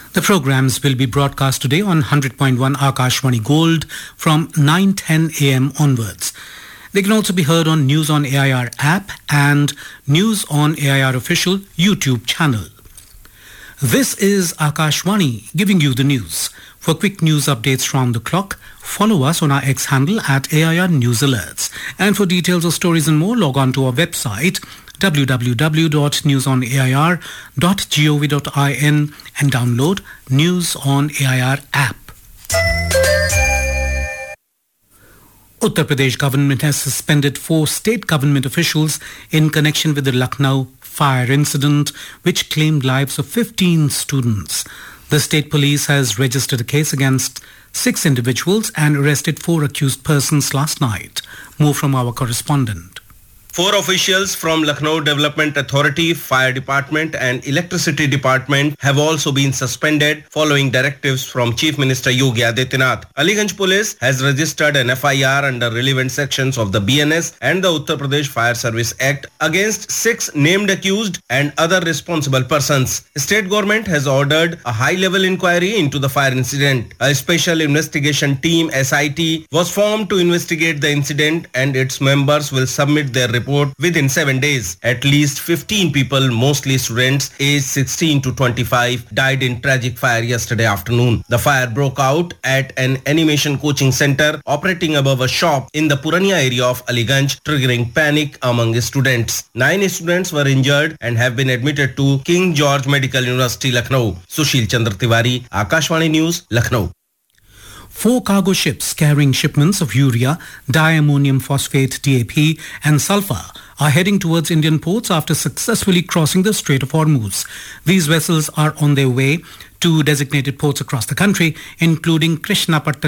The programs will be broadcast today on 100.1 Akashvani Gold from 9:10 a.m. onwards. They can also be heard on News on AIR app and News on AIR official YouTube channel. This is Akashvani giving you the news. For quick news updates round the clock, follow us on our X handle at AIR News Alerts. And for details of stories and more, log on to our website www.newsonair.gov.in and download News on AIR app. Uttar Pradesh government has suspended 4 state government officials in connection with the Lucknow fire incident, which claimed lives of 15 students. The state police has registered a case against 6 individuals and arrested 4 accused persons last night. More from our correspondent. 4 officials from Lucknow Development Authority, Fire Department and Electricity Department have also been suspended following directives from Chief Minister Yogi Adityanath. Aliganj Police has registered an FIR under relevant sections of the BNS and the Uttar Pradesh Fire Service Act against 6 named accused and other responsible persons. State government has ordered a high-level inquiry into the fire incident. A special investigation team, SIT, was formed to investigate the incident and its members will submit their report within 7 days. At least 15 people, mostly students aged 16 to 25, died in tragic fire yesterday afternoon. The fire broke out at an animation coaching center operating above a shop in the Purania area of Aliganj, triggering panic among students. 9 students were injured and have been admitted to King George Medical University, Lucknow. Sushil Chandra Tiwari, Akashvani News, Lucknow. 4 cargo ships carrying shipments of urea, diammonium phosphate DAP and sulfur are heading towards Indian ports after successfully crossing the Strait of Hormuz. These vessels are on their way to designated ports across the country, including Krishnapatnam